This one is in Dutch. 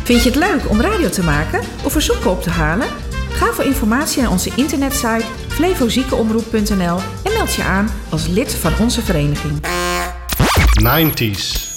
Vind je het leuk om radio te maken of verzoeken op te halen? Ga voor informatie naar onze internetsite flevoziekenomroep.nl en meld je aan als lid van onze vereniging. 90s.